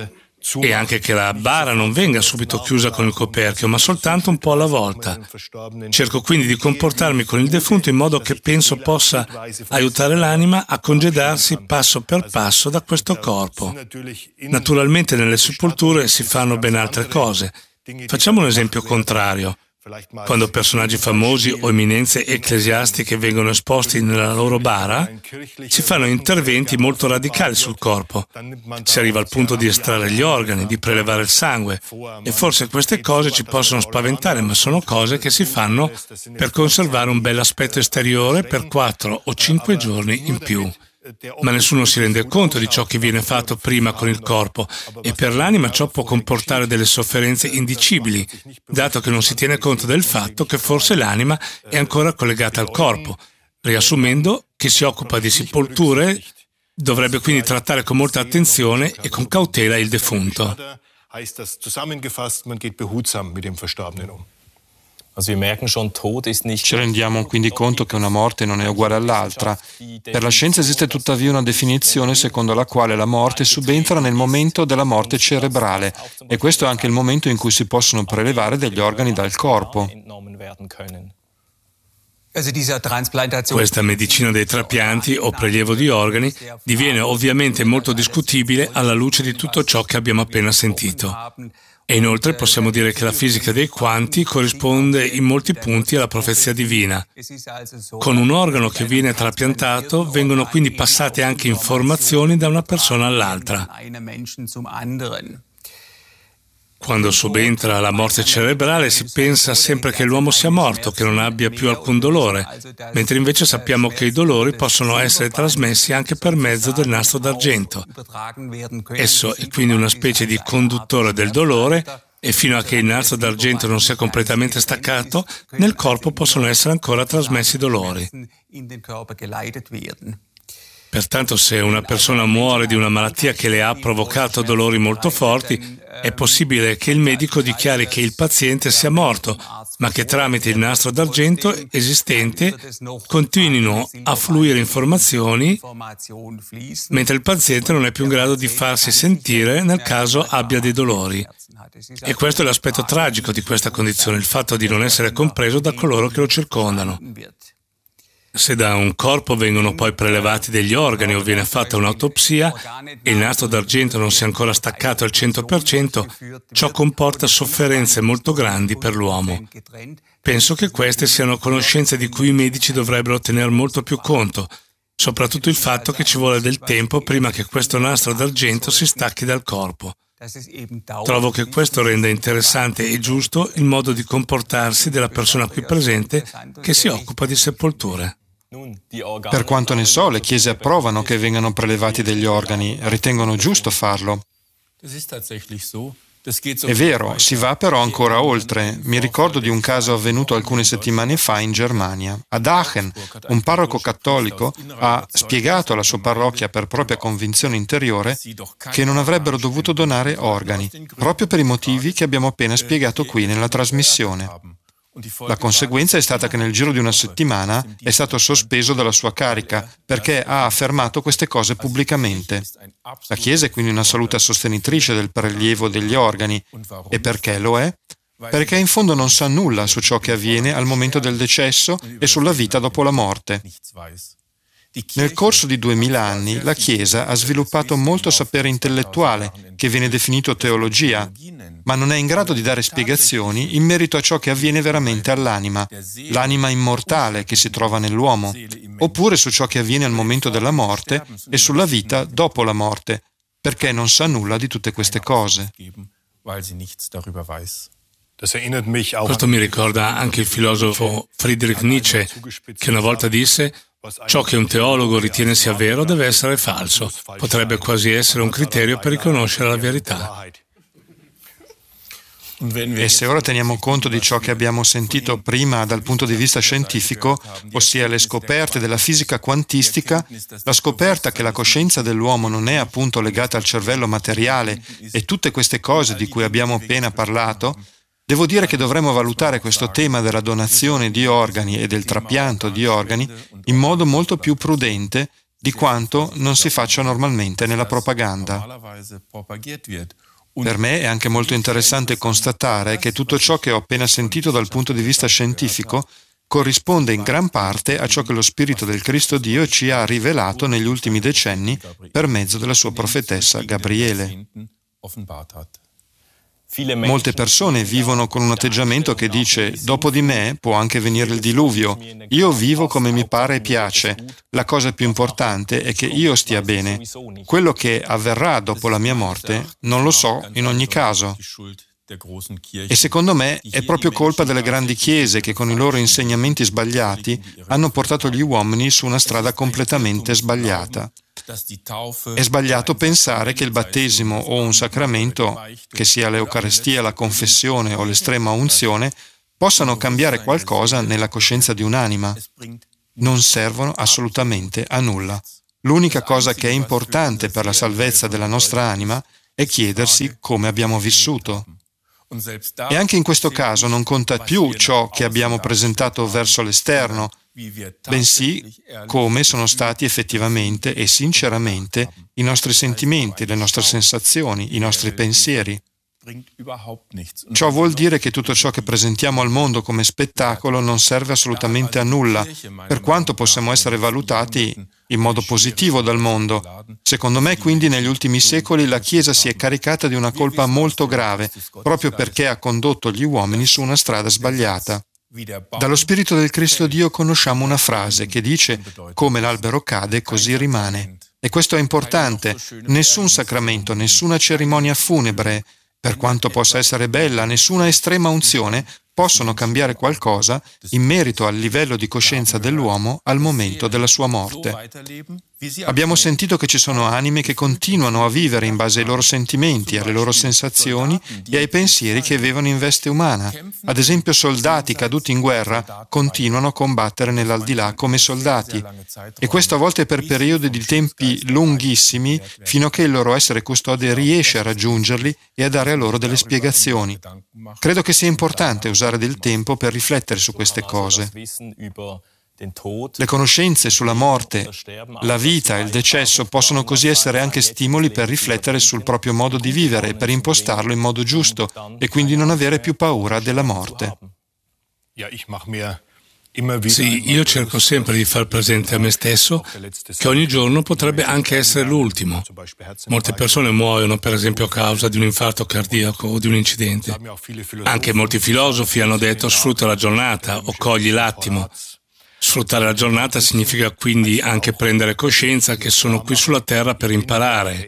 e anche che la bara non venga subito chiusa con il coperchio, ma soltanto un po' alla volta. Cerco quindi di comportarmi con il defunto in modo che penso possa aiutare l'anima a congedarsi passo per passo da questo corpo. Naturalmente nelle sepolture si fanno ben altre cose. Facciamo un esempio contrario. Quando personaggi famosi o eminenze ecclesiastiche vengono esposti nella loro bara, si fanno interventi molto radicali sul corpo. Si arriva al punto di estrarre gli organi, di prelevare il sangue, e forse queste cose ci possono spaventare, ma sono cose che si fanno per conservare un bel aspetto esteriore per 4 o 5 giorni in più. Ma nessuno si rende conto di ciò che viene fatto prima con il corpo, e per l'anima ciò può comportare delle sofferenze indicibili, dato che non si tiene conto del fatto che forse l'anima è ancora collegata al corpo. Riassumendo, chi si occupa di sepolture dovrebbe quindi trattare con molta attenzione e con cautela il defunto. Ci rendiamo quindi conto che una morte non è uguale all'altra. Per la scienza esiste tuttavia una definizione secondo la quale la morte subentra nel momento della morte cerebrale, e questo è anche il momento in cui si possono prelevare degli organi dal corpo. Questa medicina dei trapianti o prelievo di organi diviene ovviamente molto discutibile alla luce di tutto ciò che abbiamo appena sentito. E inoltre possiamo dire che la fisica dei quanti corrisponde in molti punti alla profezia divina. Con un organo che viene trapiantato vengono quindi passate anche informazioni da una persona all'altra. Quando subentra la morte cerebrale si pensa sempre che l'uomo sia morto, che non abbia più alcun dolore, mentre invece sappiamo che i dolori possono essere trasmessi anche per mezzo del nastro d'argento. Esso è quindi una specie di conduttore del dolore, e fino a che il nastro d'argento non sia completamente staccato, nel corpo possono essere ancora trasmessi dolori. Pertanto, se una persona muore di una malattia che le ha provocato dolori molto forti, è possibile che il medico dichiari che il paziente sia morto, ma che tramite il nastro d'argento esistente continuino a fluire informazioni, mentre il paziente non è più in grado di farsi sentire nel caso abbia dei dolori. E questo è l'aspetto tragico di questa condizione, il fatto di non essere compreso da coloro che lo circondano. Se da un corpo vengono poi prelevati degli organi o viene fatta un'autopsia e il nastro d'argento non si è ancora staccato al 100%, ciò comporta sofferenze molto grandi per l'uomo. Penso che queste siano conoscenze di cui i medici dovrebbero tener molto più conto, soprattutto il fatto che ci vuole del tempo prima che questo nastro d'argento si stacchi dal corpo. Trovo che questo renda interessante e giusto il modo di comportarsi della persona qui presente che si occupa di sepolture. Per quanto ne so, le chiese approvano che vengano prelevati degli organi, ritengono giusto farlo. È vero, si va però ancora oltre. Mi ricordo di un caso avvenuto alcune settimane fa in Germania. Ad Aachen, un parroco cattolico ha spiegato alla sua parrocchia per propria convinzione interiore che non avrebbero dovuto donare organi, proprio per i motivi che abbiamo appena spiegato qui nella trasmissione. La conseguenza è stata che nel giro di una settimana è stato sospeso dalla sua carica perché ha affermato queste cose pubblicamente. La Chiesa è quindi una assoluta sostenitrice del prelievo degli organi. E perché lo è? Perché in fondo non sa nulla su ciò che avviene al momento del decesso e sulla vita dopo la morte. Nel corso di 2000 anni la Chiesa ha sviluppato molto sapere intellettuale, che viene definito teologia, ma non è in grado di dare spiegazioni in merito a ciò che avviene veramente all'anima, l'anima immortale che si trova nell'uomo, oppure su ciò che avviene al momento della morte e sulla vita dopo la morte, perché non sa nulla di tutte queste cose. Questo mi ricorda anche il filosofo Friedrich Nietzsche, che una volta disse: ciò che un teologo ritiene sia vero deve essere falso. Potrebbe quasi essere un criterio per riconoscere la verità. E se ora teniamo conto di ciò che abbiamo sentito prima dal punto di vista scientifico, ossia le scoperte della fisica quantistica, la scoperta che la coscienza dell'uomo non è appunto legata al cervello materiale e tutte queste cose di cui abbiamo appena parlato, devo dire che dovremmo valutare questo tema della donazione di organi e del trapianto di organi in modo molto più prudente di quanto non si faccia normalmente nella propaganda. Per me è anche molto interessante constatare che tutto ciò che ho appena sentito dal punto di vista scientifico corrisponde in gran parte a ciò che lo Spirito del Cristo Dio ci ha rivelato negli ultimi decenni per mezzo della sua profetessa Gabriele. Molte persone vivono con un atteggiamento che dice: dopo di me può anche venire il diluvio, io vivo come mi pare e piace, la cosa più importante è che io stia bene. Quello che avverrà dopo la mia morte non lo so in ogni caso. E secondo me è proprio colpa delle grandi chiese che con i loro insegnamenti sbagliati hanno portato gli uomini su una strada completamente sbagliata. È sbagliato pensare che il battesimo o un sacramento, che sia l'Eucarestia, la confessione o l'estrema unzione, possano cambiare qualcosa nella coscienza di un'anima. Non servono assolutamente a nulla. L'unica cosa che è importante per la salvezza della nostra anima è chiedersi come abbiamo vissuto. E anche in questo caso non conta più ciò che abbiamo presentato verso l'esterno, bensì come sono stati effettivamente e sinceramente i nostri sentimenti, le nostre sensazioni, i nostri pensieri. Ciò vuol dire che tutto ciò che presentiamo al mondo come spettacolo non serve assolutamente a nulla, per quanto possiamo essere valutati in modo positivo dal mondo. Secondo me, quindi, negli ultimi secoli la Chiesa si è caricata di una colpa molto grave, proprio perché ha condotto gli uomini su una strada sbagliata. Dallo Spirito del Cristo Dio conosciamo una frase che dice: come l'albero cade, così rimane. E questo è importante. Nessun sacramento, nessuna cerimonia funebre, per quanto possa essere bella, nessuna estrema unzione possono cambiare qualcosa in merito al livello di coscienza dell'uomo al momento della sua morte. Abbiamo sentito che ci sono anime che continuano a vivere in base ai loro sentimenti, alle loro sensazioni e ai pensieri che vivono in veste umana. Ad esempio, soldati caduti in guerra continuano a combattere nell'aldilà come soldati, e questo a volte per periodi di tempi lunghissimi, fino a che il loro essere custode riesce a raggiungerli e a dare a loro delle spiegazioni. Credo che sia importante usare del tempo per riflettere su queste cose. Le conoscenze sulla morte, la vita e il decesso possono così essere anche stimoli per riflettere sul proprio modo di vivere e per impostarlo in modo giusto e quindi non avere più paura della morte. Sì, io cerco sempre di far presente a me stesso che ogni giorno potrebbe anche essere l'ultimo. Molte persone muoiono, per esempio, a causa di un infarto cardiaco o di un incidente. Anche molti filosofi hanno detto: sfrutta la giornata o cogli l'attimo. Sfruttare la giornata significa quindi anche prendere coscienza che sono qui sulla terra per imparare.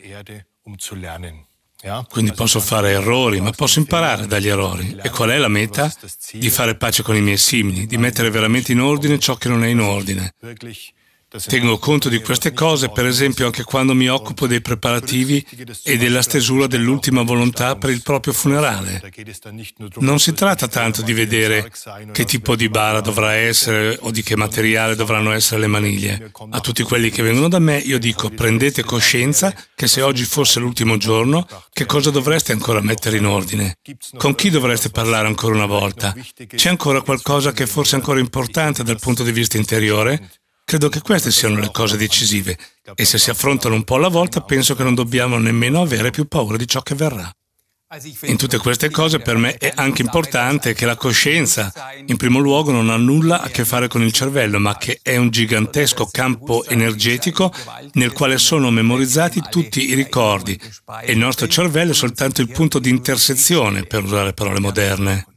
Quindi posso fare errori, ma posso imparare dagli errori. E qual è la meta? Di fare pace con i miei simili, di mettere veramente in ordine ciò che non è in ordine. Tengo conto di queste cose, per esempio, anche quando mi occupo dei preparativi e della stesura dell'ultima volontà per il proprio funerale. Non si tratta tanto di vedere che tipo di bara dovrà essere o di che materiale dovranno essere le maniglie. A tutti quelli che vengono da me io dico: prendete coscienza che se oggi fosse l'ultimo giorno, che cosa dovreste ancora mettere in ordine? Con chi dovreste parlare ancora una volta? C'è ancora qualcosa che è forse ancora importante dal punto di vista interiore? Credo che queste siano le cose decisive, e se si affrontano un po' alla volta penso che non dobbiamo nemmeno avere più paura di ciò che verrà. In tutte queste cose per me è anche importante che la coscienza, in primo luogo, non ha nulla a che fare con il cervello, ma che è un gigantesco campo energetico nel quale sono memorizzati tutti i ricordi, e il nostro cervello è soltanto il punto di intersezione, per usare parole moderne.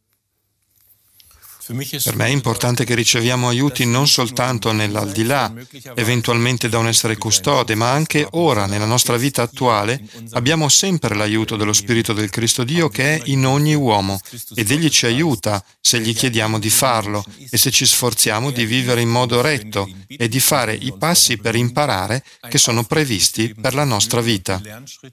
Per me è importante che riceviamo aiuti non soltanto nell'aldilà, eventualmente da un essere custode, ma anche ora, nella nostra vita attuale, abbiamo sempre l'aiuto dello Spirito del Cristo Dio che è in ogni uomo, ed Egli ci aiuta se gli chiediamo di farlo e se ci sforziamo di vivere in modo retto e di fare i passi per imparare che sono previsti per la nostra vita.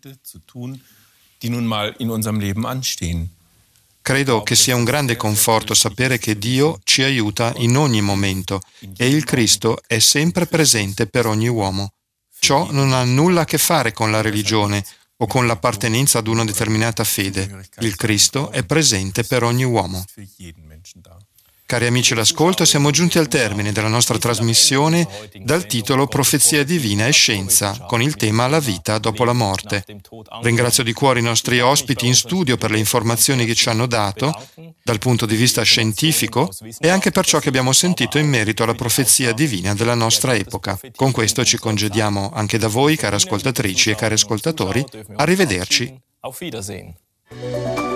Credo che sia un grande conforto sapere che Dio ci aiuta in ogni momento e il Cristo è sempre presente per ogni uomo. Ciò non ha nulla a che fare con la religione o con l'appartenenza ad una determinata fede. Il Cristo è presente per ogni uomo. Cari amici all'ascolto, siamo giunti al termine della nostra trasmissione dal titolo Profezia divina e scienza, con il tema La vita dopo la morte. Ringrazio di cuore i nostri ospiti in studio per le informazioni che ci hanno dato dal punto di vista scientifico e anche per ciò che abbiamo sentito in merito alla profezia divina della nostra epoca. Con questo ci congediamo anche da voi, cari ascoltatrici e cari ascoltatori. Arrivederci. Auf Wiedersehen.